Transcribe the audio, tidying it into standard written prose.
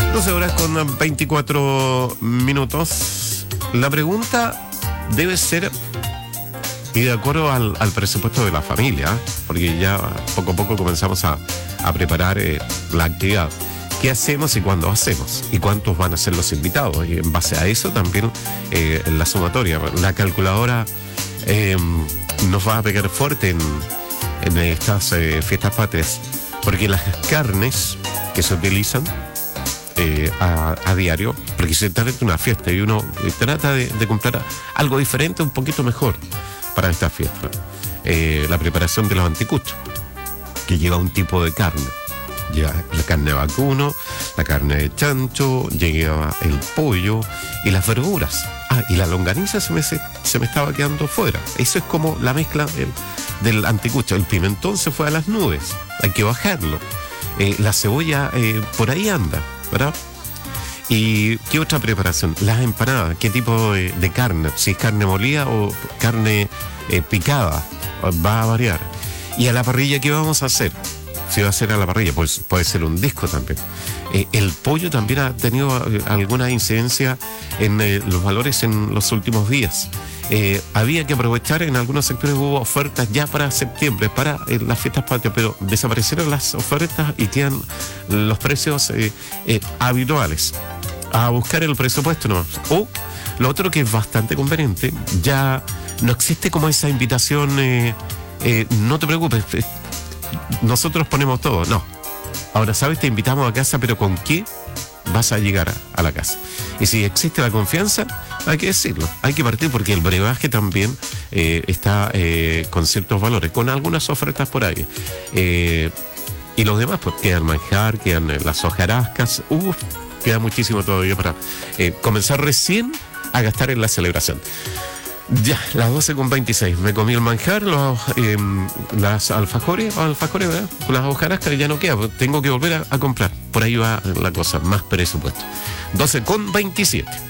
12 horas con 24 minutos. La pregunta debe ser, y de acuerdo al presupuesto de la familia, porque ya poco a poco comenzamos a preparar la actividad. ¿Qué hacemos y cuándo hacemos? ¿Y cuántos van a ser los invitados? Y en base a eso también la sumatoria. La calculadora nos va a pegar fuerte en estas fiestas patrias, porque las carnes que se utilizan a diario, porque se trata de una fiesta y uno trata de comprar algo diferente, un poquito mejor para esta fiesta. La preparación de los anticuchos, que lleva un tipo de carne. Lleva la carne de vacuno, la carne de chancho, lleva el pollo y las verduras. Y la longaniza se me estaba quedando fuera. Eso es como la mezcla del anticucho. El pimentón se fue a las nubes, hay que bajarlo. La cebolla por ahí anda, ¿verdad? ¿Y qué otra preparación? Las empanadas, ¿qué tipo de carne? Si es carne molida o carne picada, va a variar. ¿Y a la parrilla qué vamos a hacer? Si va a ser a la parrilla, pues puede ser un disco también. El pollo también ha tenido alguna incidencia en los valores en los últimos días. Había que aprovechar, en algunos sectores hubo ofertas ya para septiembre, para las fiestas patrias, pero desaparecieron las ofertas y quedan los precios habituales. A buscar el presupuesto nomás. O lo otro que es bastante conveniente, ya no existe como esa invitación, no te preocupes, nosotros ponemos todo. No. Ahora, ¿sabes? Te invitamos a casa, pero ¿con qué vas a llegar a la casa? Y si existe la confianza, hay que decirlo. Hay que partir, porque el brebaje también está con ciertos valores, con algunas ofertas por ahí. Y los demás, pues quedan manjar, quedan las hojarascas. Queda muchísimo todavía para comenzar recién a gastar en la celebración. Ya, las 12:26. Me comí el manjar, las alfajores, ¿verdad? Con las hojarascas ya no queda, tengo que volver a comprar. Por ahí va la cosa, más presupuesto. 12:27.